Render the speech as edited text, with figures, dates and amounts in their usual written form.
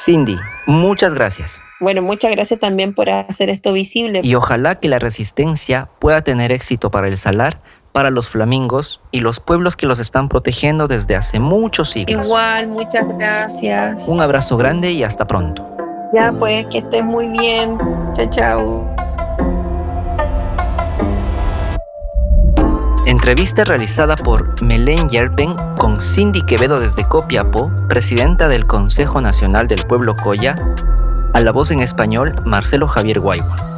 Cindy, muchas gracias. Bueno, muchas gracias también por hacer esto visible. Y ojalá que la resistencia pueda tener éxito para el salar, para los flamingos y los pueblos que los están protegiendo desde hace muchos siglos. Igual, muchas gracias. Un abrazo grande y hasta pronto. Ya pues, que estés muy bien. Chao, chao. Entrevista realizada por Melén Yerpen con Cindy Quevedo desde Copiapó, presidenta del Consejo Nacional del Pueblo Colla, a la voz en español Marcelo Javier Guaigua.